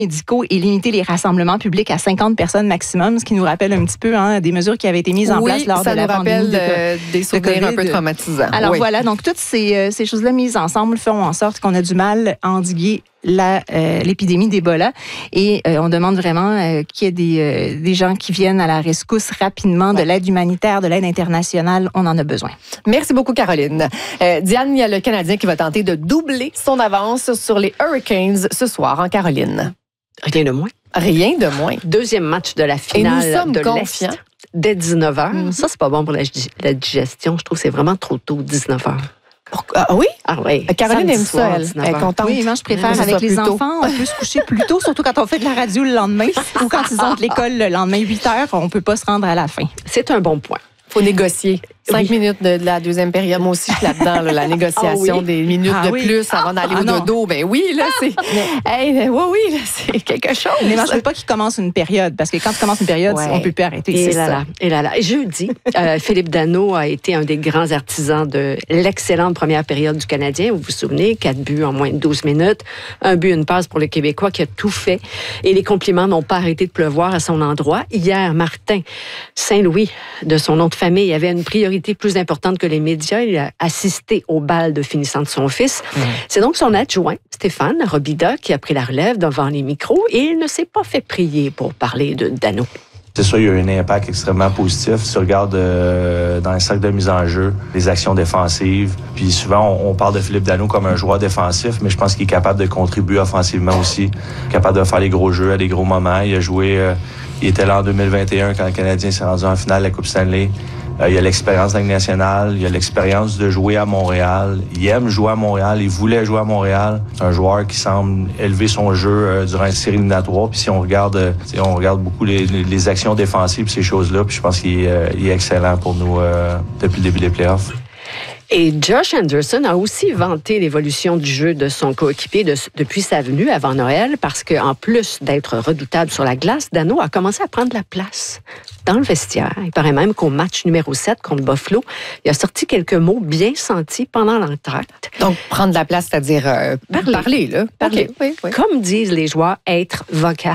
médicaux et limiter les rassemblements publics à 50 personnes maximum, ce qui nous rappelle un petit peu des mesures qui avaient été mises en place lors de la pandémie. Oui, ça nous rappelle des souvenirs un peu traumatisants. Alors voilà, donc toutes ces choses-là mises ensemble font en sorte qu'on a du mal à endiguer l'épidémie d'Ebola et on demande vraiment qu'il y ait des gens qui viennent à la rescousse rapidement, de l'aide humanitaire, de l'aide internationale, on en a besoin. Merci beaucoup, Caroline. Diane, il y a le Canadien qui va tenter de doubler son avance sur les Hurricanes ce soir en Caroline. Rien de moins. Rien de moins. Deuxième match de la finale de confiants. l'Est dès 19h. Ça, c'est pas bon pour la digestion. Je trouve que c'est vraiment trop tôt, 19h. Ah oui? Ah oui. Caroline aime ça, elle. Elle est contente. Oui, moi, je préfère avec les enfants. On peut se coucher plus tôt, surtout quand on fait de la radio le lendemain ou quand ils ont de l'école le lendemain 8h, on peut pas se rendre à la fin. C'est un bon point. Faut négocier. 5 minutes de la deuxième période. Moi aussi, je suis là-dedans, la négociation des minutes de plus avant d'aller au dodo. Ben oui, là, c'est... oui, là, c'est quelque chose. Mais moi, je veux pas qu'il commence une période, parce que quand tu commences une période, on peut plus arrêter. Et là. Jeudi, Philippe Danault a été un des grands artisans de l'excellente première période du Canadien. Vous vous souvenez, 4 buts en moins de 12 minutes, un but, une passe pour le Québécois qui a tout fait. Et les compliments n'ont pas arrêté de pleuvoir à son endroit. Hier, Martin Saint-Louis, de son nom de famille, avait une priorité plus importante que les médias. Il a assisté au bal de finissant de son fils. C'est donc son adjoint, Stéphane Robida, qui a pris la relève devant les micros et il ne s'est pas fait prier pour parler de Danault. C'est sûr, il y a eu un impact extrêmement positif. Si tu regardes dans les cercles de mise en jeu, les actions défensives, puis souvent, on parle de Philippe Danault comme un joueur défensif, mais je pense qu'il est capable de contribuer offensivement aussi, capable de faire les gros jeux à des gros moments. Il a joué, il était là en 2021 quand le Canadien s'est rendu en finale de la Coupe Stanley. Il a l'expérience de la Ligue nationale, il a l'expérience de jouer à Montréal. Il aime jouer à Montréal, il voulait jouer à Montréal. C'est un joueur qui semble élever son jeu durant une série éliminatoire. Puis si on regarde beaucoup les actions défensives, ces choses-là, puis je pense qu'il est excellent pour nous depuis le début des playoffs. Et Josh Anderson a aussi vanté l'évolution du jeu de son coéquipier depuis sa venue avant Noël, parce qu'en plus d'être redoutable sur la glace, Danault a commencé à prendre la place dans le vestiaire. Il paraît même qu'au match numéro 7 contre Buffalo, il a sorti quelques mots bien sentis pendant l'entracte. Donc, prendre la place, c'est-à-dire parler, là. Parler. Okay. Oui. Comme disent les joueurs, être vocal.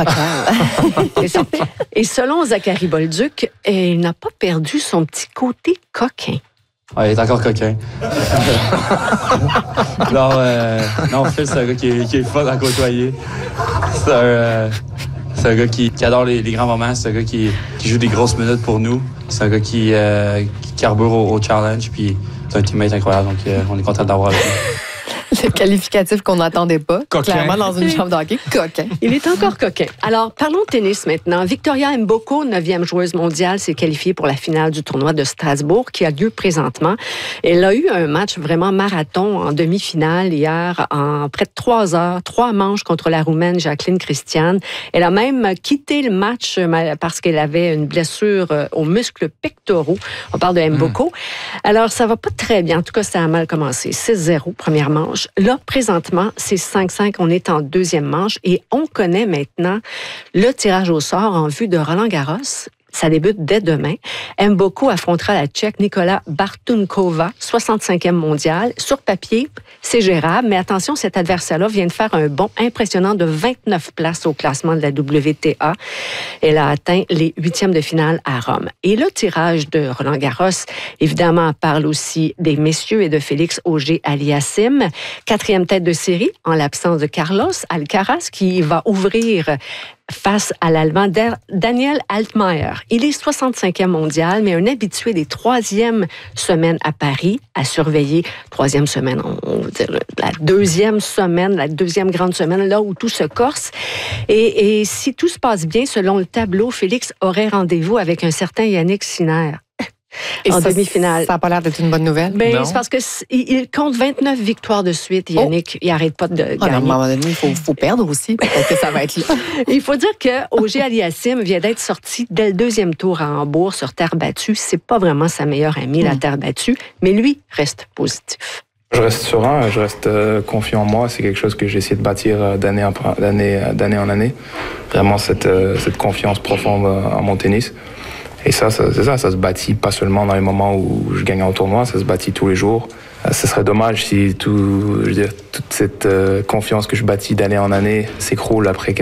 Vocal. Et selon Zachary Bolduc, il n'a pas perdu son petit côté coquin. Ouais, il est encore coquin. non, Phil, c'est un gars qui est fun à côtoyer. C'est un gars qui adore les grands moments. C'est un gars qui joue des grosses minutes pour nous. C'est un gars qui carbure au challenge. Puis c'est un teammate incroyable. Donc, on est content d'avoir avec lui. Le qualificatif qu'on n'attendait pas. Coquin. Clairement, dans une chambre d'hockey. Coquin. Il est encore coquin. Alors, parlons de tennis maintenant. Victoria Mboko, 9e joueuse mondiale, s'est qualifiée pour la finale du tournoi de Strasbourg qui a lieu présentement. Elle a eu un match vraiment marathon en demi-finale hier en près de 3 heures, 3 manches contre la Roumaine Jacqueline Christiane. Elle a même quitté le match parce qu'elle avait une blessure aux muscles pectoraux. On parle de Mboko. Alors, ça va pas très bien. En tout cas, ça a mal commencé. 6-0, première manche. Là, présentement, c'est 5-5. On est en deuxième manche et on connaît maintenant le tirage au sort en vue de Roland-Garros. Ça débute dès demain. Mboko affrontera la Tchèque Nicola Bartunkova, 65e mondiale. Sur papier, c'est gérable, mais attention, cet adversaire-là vient de faire un bond impressionnant de 29 places au classement de la WTA. Elle a atteint les 8e de finale à Rome. Et le tirage de Roland-Garros, évidemment, parle aussi des messieurs et de Félix Auger-Aliassime, 4e tête de série en l'absence de Carlos Alcaraz, qui va ouvrir face à l'Allemand Daniel Altmaier. Il est 65e mondial, mais un habitué des 3e semaines à Paris, à surveiller. 3e semaine, on veut dire la 2e semaine, la 2e grande semaine, là où tout se corse. Et si tout se passe bien, selon le tableau, Félix aurait rendez-vous avec un certain Yannick Sinner. En demi-finale. Ça n'a pas l'air d'être une bonne nouvelle. Ben, c'est parce qu'il compte 29 victoires de suite, Yannick. Il n'arrête pas de gagner. À un moment donné, il faut perdre aussi. Peut-être que ça va être là. Il faut dire que Auger-Aliassime vient d'être sorti dès le 2e tour à Hambourg sur terre battue. C'est pas vraiment sa meilleure amie, la terre battue, mais lui reste positif. Je reste serein, je reste confiant en moi. C'est quelque chose que j'ai essayé de bâtir d'année en année. Vraiment cette confiance profonde en mon tennis. Et ça se bâtit pas seulement dans les moments où je gagne en tournoi, ça se bâtit tous les jours. Ce serait dommage si toute cette confiance que je bâtis d'année en année s'écroule après